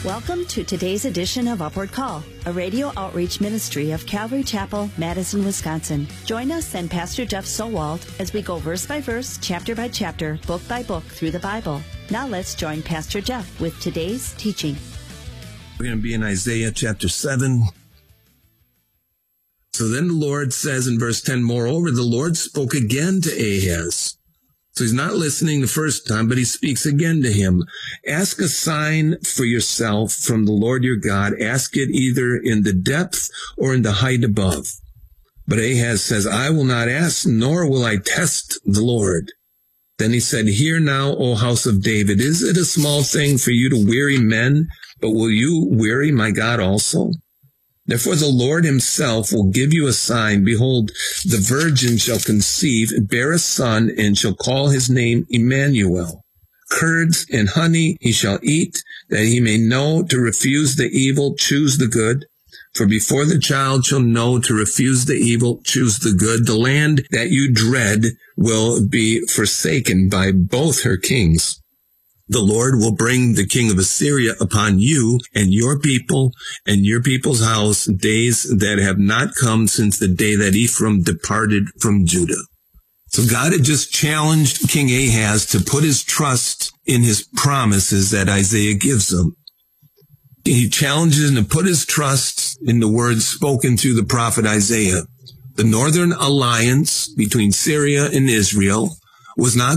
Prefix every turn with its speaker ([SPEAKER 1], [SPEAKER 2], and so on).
[SPEAKER 1] Welcome to today's edition of Upward Call, a radio outreach ministry of Calvary Chapel, Madison, Wisconsin. Join us and Pastor Jeff Sowald as we go verse by verse, chapter by chapter, book by book through the Bible. Now let's join Pastor Jeff with today's teaching.
[SPEAKER 2] We're going to be in Isaiah chapter 7. So then the Lord says in verse 10, moreover, the Lord spoke again to Ahaz. So he's not listening the first time, but he speaks again to him. Ask a sign for yourself from the Lord your God. Ask it either in the depth or in the height above. But Ahaz says, I will not ask, nor will I test the Lord. Then he said, hear now, O house of David, is it a small thing for you to weary men, but will you weary my God also? Therefore the Lord himself will give you a sign. Behold, the virgin shall conceive, bear a son, and shall call his name Emmanuel. Curds and honey he shall eat, that he may know to refuse the evil, choose the good. For before the child shall know to refuse the evil, choose the good, the land that you dread will be forsaken by both her kings. The Lord will bring the king of Assyria upon you and your people's house, days that have not come since the day that Ephraim departed from Judah. So God had just challenged King Ahaz to put his trust in his promises that Isaiah gives him. He challenges him to put his trust in the words spoken through the prophet Isaiah. The northern alliance between Syria and Israel was not